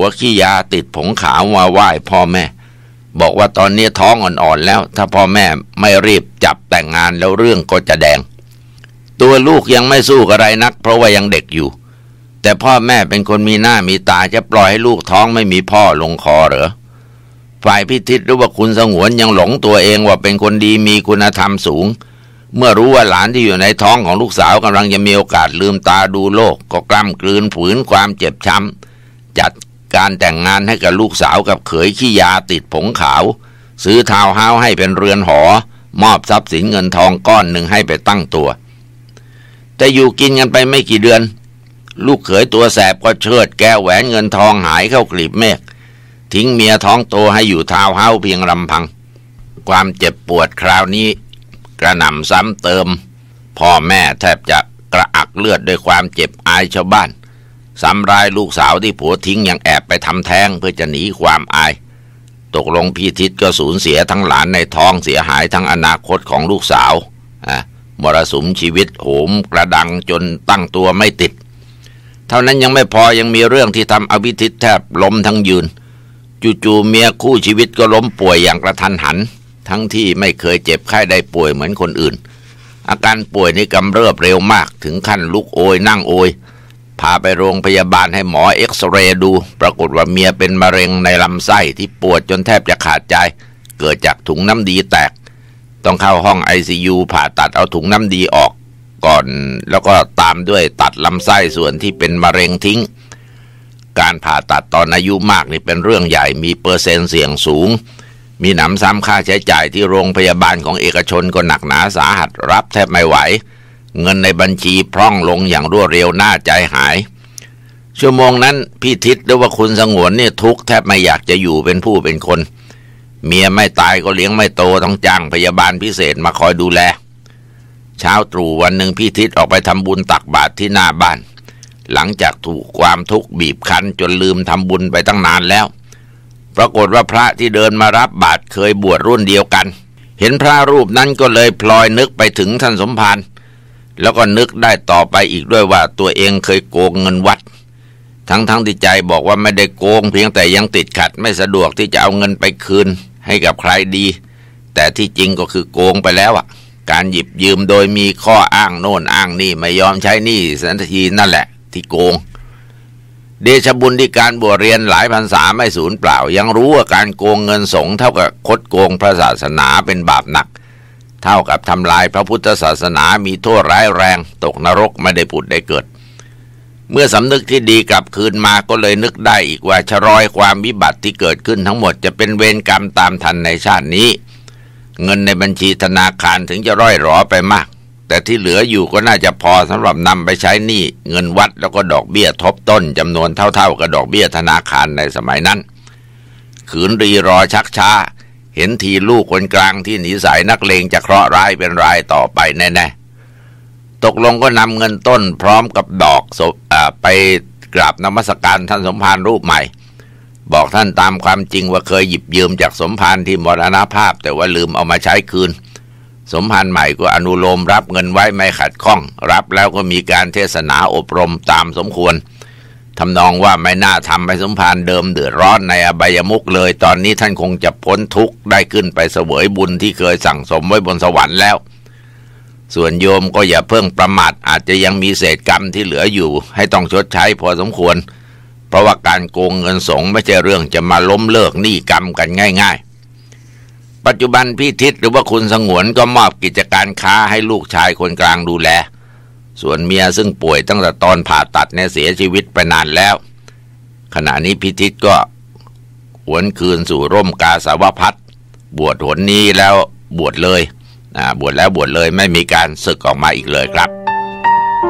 ผัวขี้ยาติดผงขาวมาไหว้พ่อแม่บอกว่าตอนนี้ท้องอ่อนๆแล้วถ้าพ่อแม่ไม่รีบจับแต่งงานแล้วเรื่องก็จะแดงตัวลูกยังไม่สู้อะไรนักเพราะว่ายังเด็กอยู่แต่พ่อแม่เป็นคนมีหน้ามีตาจะปล่อยให้ลูกท้องไม่มีพ่อลงคอเหรอฝ่ายพิทิศหรือว่าคุณสงวนยังหลงตัวเองว่าเป็นคนดีมีคุณธรรมสูงเมื่อรู้ว่าหลานที่อยู่ในท้องของลูกสาวกำลังจะมีโอกาสลืมตาดูโลกก็กล้ำกลืนฝืนความเจ็บช้ำจัดการแต่งงานให้กับลูกสาวกับเขยขี้ยาติดผงขาวซื้อทาวน์เฮ้าส์ให้เป็นเรือนหอมอบทรัพย์สินเงินทองก้อนหนึ่งให้ไปตั้งตัวแต่อยู่กินกันไปไม่กี่เดือนลูกเขยตัวแสบก็เชิดแก้วแหวนเงินทองหายเข้ากลีบเมฆทิ้งเมียท้องโตให้อยู่ทาวน์เฮ้าส์เพียงลำพังความเจ็บปวดคราวนี้กระหน่ำซ้ำเติมพ่อแม่แทบจะกระอักเลือดด้วยความเจ็บอายชาวบ้านซ้ำร้ายลูกสาวที่ผัวทิ้งยังแอบไปทำแท้งเพื่อจะหนีความอายตกลงพี่ทิศก็สูญเสียทั้งหลานในท้องเสียหายทั้งอนาคตของลูกสาวมรสุมชีวิตโหมกระดังจนตั้งตัวไม่ติดเท่านั้นยังไม่พอยังมีเรื่องที่ทำเอาพิทิศแทบล้มทั้งยืนจู่ๆเมียคู่ชีวิตก็ล้มป่วยอย่างกระทันหันทั้งที่ไม่เคยเจ็บไข้ได้ป่วยเหมือนคนอื่นอาการป่วยนี่กำเริบเร็วมากถึงขั้นลุกโอยนั่งโอยพาไปโรงพยาบาลให้หมอเอ็กซเรย์ดูปรากฏว่าเมียเป็นมะเร็งในลำไส้ที่ปวดจนแทบจะขาดใจเกิดจากถุงน้ำดีแตกต้องเข้าห้อง ICU ผ่าตัดเอาถุงน้ำดีออกก่อนแล้วก็ตามด้วยตัดลำไส้ส่วนที่เป็นมะเร็งทิ้งการผ่าตัดตอนอายุมากนี่เป็นเรื่องใหญ่มีเปอร์เซ็นต์เสี่ยงสูงมีหนำซ้ำค่าใช้จ่ายที่โรงพยาบาลของเอกชนก็หนักหนาสาหัสรับแทบไม่ไหวเงินในบัญชีพร่องลงอย่างรวดเร็วน่าใจหายชั่วโมงนั้นพี่ทิศหรือว่าคุณสงวนนี่ทุกข์แทบไม่อยากจะอยู่เป็นผู้เป็นคนเมียไม่ตายก็เลี้ยงไม่โตต้องจ้างพยาบาลพิเศษมาคอยดูแลเช้าตรู่วันหนึ่งพี่ทิศออกไปทำบุญตักบาตรที่หน้าบ้านหลังจากถูกความทุกข์บีบคั้นจนลืมทำบุญไปตั้งนานแล้วปรากฏว่าพระที่เดินมารับบาตรเคยบวชรุ่นเดียวกันเห็นพระรูปนั้นก็เลยพลอยนึกไปถึงท่านสมภารแล้วก็นึกได้ต่อไปอีกด้วยว่าตัวเองเคยโกงเงินวัดทั้งที่ใจบอกว่าไม่ได้โกงเพียงแต่ยังติดขัดไม่สะดวกที่จะเอาเงินไปคืนให้กับใครดีแต่ที่จริงก็คือโกงไปแล้วการหยิบยืมโดยมีข้ออ้างโน่นอ้างนี่ไม่ยอมใช้หนี้สันทีนั่นแหละที่โกงเดชบุญที่การบวชเรียนหลายพรรษาไม่สูญเปล่ายังรู้ว่าการโกงเงินสงฆ์เท่ากับคดโกงพระศาสนาเป็นบาปหนักเท่ากับทำลายพระพุทธศาสนามีโทษร้ายแรงตกนรกไม่ได้ผุดได้เกิดเมื่อสำนึกที่ดีกลับคืนมาก็เลยนึกได้อีกว่าชรอยความวิบัติที่เกิดขึ้นทั้งหมดจะเป็นเวรกรรมตามทันในชาตินี้เงินในบัญชีธนาคารถึงจะร่อยหรอไปมากแต่ที่เหลืออยู่ก็น่าจะพอสำหรับนำไปใช้หนี้เงินวัดแล้วก็ดอกเบี้ยทบต้นจำนวนเท่ากับดอกเบี้ยธนาคารในสมัยนั้นขืนรีรอชักช้าเห็นทีลูกคนกลางที่นิสัยนักเลงจะเคราะห์ร้ายเป็นรายต่อไปแน่ๆตกลงก็นำเงินต้นพร้อมกับดอกไปกราบนมัสการท่านสมภารรูปใหม่บอกท่านตามความจริงว่าเคยหยิบยืมจากสมภารที่มรณภาพแต่ว่าลืมเอามาใช้คืนสมภารใหม่ก็อนุโลมรับเงินไว้ไม่ขัดข้องรับแล้วก็มีการเทศนาอบรมตามสมควรทำนองว่าไม่น่าทำให้สมภารเดิมเดือดร้อนในอบายมุขเลยตอนนี้ท่านคงจะพ้นทุกข์ได้ขึ้นไปเสวยบุญที่เคยสั่งสมไว้บนสวรรค์แล้วส่วนโยมก็อย่าเพิ่งประมาทอาจจะยังมีเศษกรรมที่เหลืออยู่ให้ต้องชดใช้พอสมควรเพราะว่าการโกงเงินสงฆ์ไม่ใช่เรื่องจะมาล้มเลิกหนี้กรรมกันง่ายๆปัจจุบันพี่ทิศหรือว่าคุณสงวนก็มอบกิจการค้าให้ลูกชายคนกลางดูแลส่วนเมียซึ่งป่วยตั้งแต่ตอนผ่าตัดเนี่ยเสียชีวิตไปนานแล้วขณะนี้พี่ทิศก็หวนคืนสู่ร่มกาสาวพัสบวชหนนี้แล้วบวชเลยบวชแล้วบวชเลยไม่มีการสึกออกมาอีกเลยครับ